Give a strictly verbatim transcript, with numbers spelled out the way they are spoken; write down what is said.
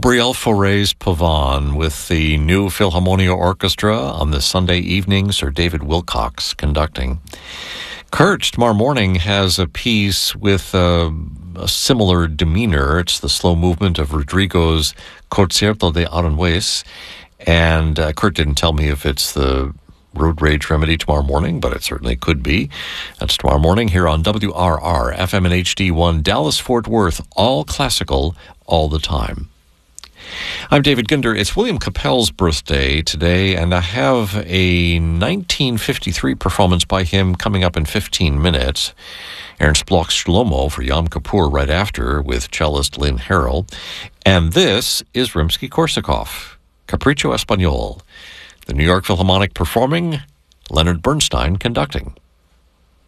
Gabriel Fauré's Pavane with the new Philharmonia Orchestra on this Sunday evening, Sir David Wilcox conducting. Kurt tomorrow morning has a piece with uh, a similar demeanor. It's the slow movement of Rodrigo's Concierto de Aranjuez, and uh, Kurt didn't tell me if it's the Road Rage Remedy tomorrow morning, but it certainly could be. That's tomorrow morning here on W R R, F M and H D one, Dallas-Fort Worth, all classical, all the time. I'm David Ginder. It's William Capell's birthday today, and I have a nineteen fifty-three performance by him coming up in fifteen minutes. Ernst Bloch's Shlomo for Yom Kippur right after with cellist Lynn Harrell. And this is Rimsky-Korsakov, Capriccio Espagnol. The New York Philharmonic performing, Leonard Bernstein conducting.